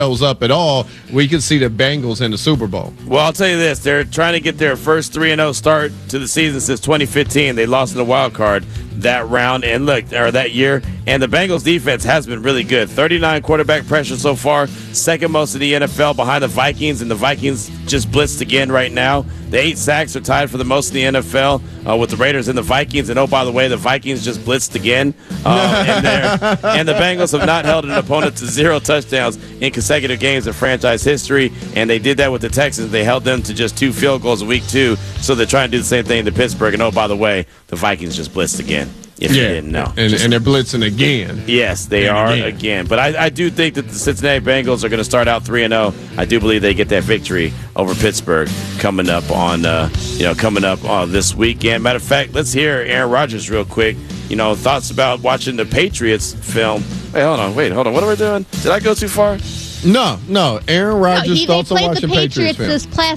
those up at all, we could see the Bengals in the Super Bowl. Well, I'll tell you this. They're trying to get their first 3-0 start to the season since 2015. They lost in the wild card that round and that year. And the Bengals defense has been really good. 39 quarterback pressure so far, second most in the NFL behind the Vikings, and the Vikings just blitzed again right now. The 8 sacks are tied for the most in the NFL with the Raiders and the Vikings. And, oh, by the way, the Vikings just blitzed again. And the Bengals have not held an opponent to 0 touchdowns in consecutive games in franchise history. And they did that with the Texans. They held them to just 2 field goals in week 2. So they're trying to do the same thing to Pittsburgh. And, oh, by the way, the Vikings just blitzed again. If you didn't know. And they're blitzing again. Yes, they are again. But I do think that the Cincinnati Bengals are going to start out 3-0. I do believe they get that victory over Pittsburgh coming up on this weekend. Matter of fact, let's hear Aaron Rodgers real quick. Thoughts about watching the Patriots film. Wait, hold on. What are we doing? Did I go too far? No. Aaron Rodgers thoughts on watching Patriots film.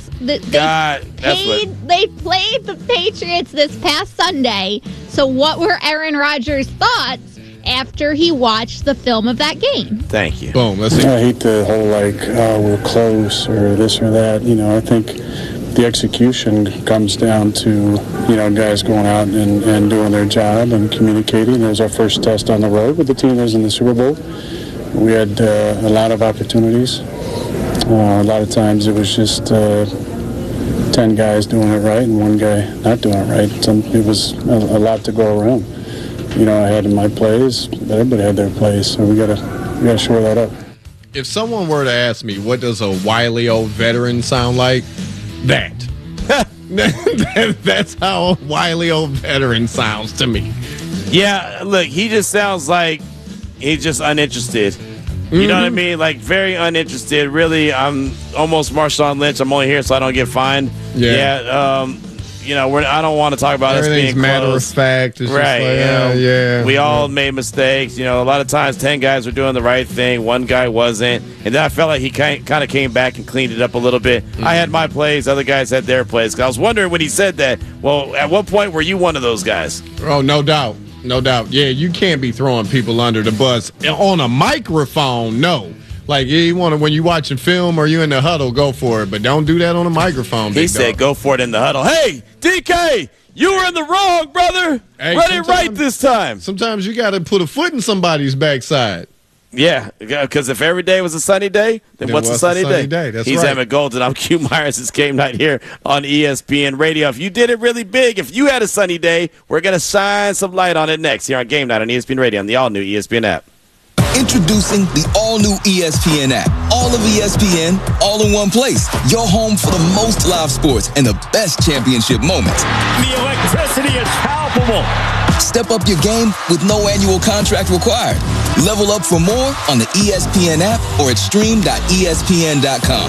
They played the Patriots this past Sunday. So what were Aaron Rodgers' thoughts after he watched the film of that game? Thank you. Boom. Let's see. I hate the whole we're close or this or that. I think the execution comes down to guys going out and doing their job and communicating. It was our first test on the road with the team that was in the Super Bowl. We had a lot of opportunities. A lot of times it was just 10 guys doing it right and 1 guy not doing it right. It was a lot to go around. I had my plays, but everybody had their plays, so we gotta shore that up. If someone were to ask me, what does a wily old veteran sound like? That's how a wily old veteran sounds to me. Yeah, look, he just sounds like he's just uninterested. You know what I mean? Like, very uninterested. Really, I'm almost Marshawn Lynch. I'm only here so I don't get fined. I don't want to talk about us being close. Matter of fact. It's right. We all made mistakes. A lot of times 10 guys were doing the right thing. 1 guy wasn't. And then I felt like he kind of came back and cleaned it up a little bit. I had my plays. Other guys had their plays. I was wondering when he said that, well, at what point were you one of those guys? Oh, no doubt. No doubt. Yeah, you can't be throwing people under the bus. On a microphone, no. Like, you want to, when you're watching film or you in the huddle, go for it. But don't do that on a microphone. He said, go for it in the huddle. Hey, DK, you were in the wrong, brother. Hey, run it right this time. Sometimes you got to put a foot in somebody's backside. Yeah, because if every day was a sunny day, then what's a sunny day? That's He's right. Emmett Golden. I'm Q Myers. It's Game Night here on ESPN Radio. If you did it really big, if you had a sunny day, we're going to shine some light on it next here on Game Night on ESPN Radio on the all-new ESPN app. Introducing the all-new ESPN app. All of ESPN, all in one place. Your home for the most live sports and the best championship moments. The electricity is palpable. Step up your game with no annual contract required. Level up for more on the ESPN app or at stream.espn.com.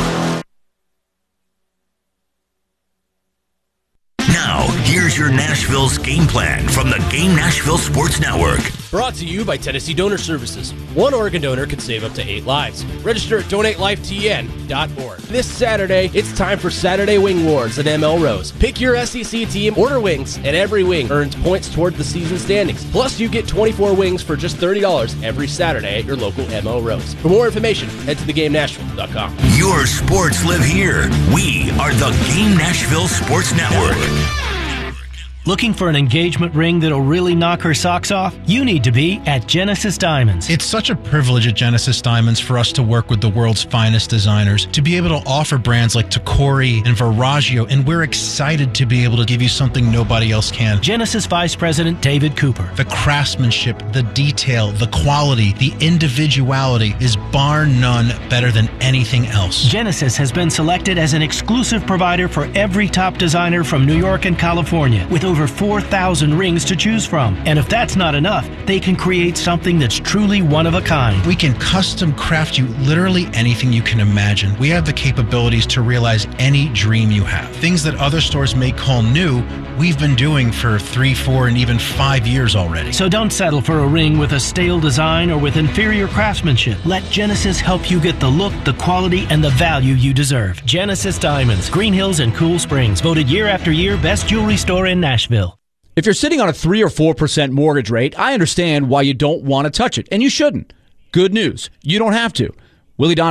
Now, here's your Nashville's game plan from the Game Nashville Sports Network. Brought to you by Tennessee Donor Services. One organ donor could save up to 8 lives. Register at donatelifetn.org. This Saturday, it's time for Saturday Wing Wars at ML Rose. Pick your SEC team, order wings, and every wing earns points toward the season standings. Plus, you get 24 wings for just $30 every Saturday at your local ML Rose. For more information, head to thegamenashville.com. Your sports live here. We are the Game Nashville Sports Network. Looking for an engagement ring that'll really knock her socks off? You need to be at Genesis Diamonds. It's such a privilege at Genesis Diamonds for us to work with the world's finest designers, to be able to offer brands like Tacori and Verragio, and we're excited to be able to give you something nobody else can. Genesis Vice President David Cooper. The craftsmanship, the detail, the quality, the individuality is bar none better than anything else. Genesis has been selected as an exclusive provider for every top designer from New York and California, with over 4,000 rings to choose from. And if that's not enough, they can create something that's truly one of a kind. We can custom craft you literally anything you can imagine. We have the capabilities to realize any dream you have. Things that other stores may call new, we've been doing for 3, 4, and even 5 years already. So don't settle for a ring with a stale design or with inferior craftsmanship. Let Genesis help you get the look, the quality, and the value you deserve. Genesis Diamonds, Green Hills and Cool Springs, voted year after year best jewelry store in Nashville. If you're sitting on a 3 or 4% mortgage rate, I understand why you don't want to touch it, and you shouldn't. Good news, you don't have to. Willie Don